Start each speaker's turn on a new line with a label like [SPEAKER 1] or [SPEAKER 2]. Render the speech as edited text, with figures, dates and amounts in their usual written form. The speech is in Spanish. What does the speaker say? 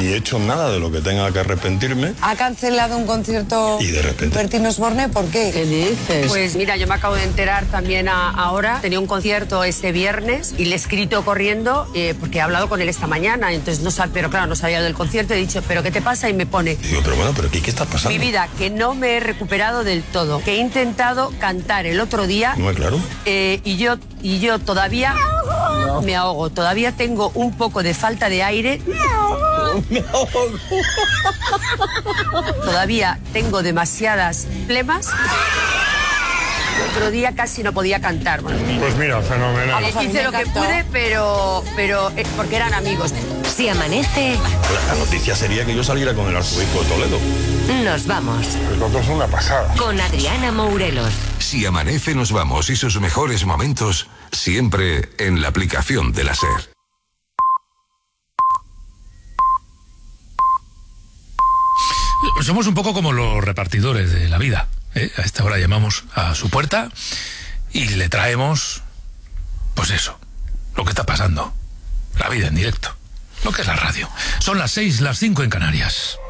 [SPEAKER 1] ni he hecho nada de lo que tenga que arrepentirme.
[SPEAKER 2] ¿Ha cancelado un concierto
[SPEAKER 1] y de repente
[SPEAKER 2] Bertín Osborne? ¿Por qué?
[SPEAKER 3] ¿Qué dices?
[SPEAKER 4] Pues mira, yo me acabo de enterar también ahora. Tenía un concierto este viernes y le he escrito corriendo porque he hablado con él esta mañana. Entonces pero claro, no sabía del concierto. He dicho, ¿pero qué te pasa? Y me pone...
[SPEAKER 1] Digo, pero bueno, ¿pero qué está pasando?
[SPEAKER 4] Mi vida, que no me he recuperado del todo. Que he intentado cantar el otro día.
[SPEAKER 1] No, claro.
[SPEAKER 4] Y yo todavía me ahogo. Todavía tengo un poco de falta de aire.
[SPEAKER 3] Me ahogo.
[SPEAKER 4] Todavía tengo demasiadas flemas. El otro día casi no podía cantar. Bueno,
[SPEAKER 5] pues mira, fenomenal.
[SPEAKER 4] Hice lo que pude, pero porque eran amigos.
[SPEAKER 6] Si amanece...
[SPEAKER 1] La noticia sería que yo saliera con el arzobispo de Toledo.
[SPEAKER 6] Nos vamos.
[SPEAKER 5] Pues los dos son una pasada.
[SPEAKER 6] Con Adriana Mourelos.
[SPEAKER 7] Si amanece, nos vamos y sus mejores momentos siempre en la aplicación de la SER.
[SPEAKER 8] Somos un poco como los repartidores de la vida. A esta hora llamamos a su puerta y le traemos, pues eso, lo que está pasando. La vida en directo. Lo que es la radio. Son las 6, las 5 en Canarias.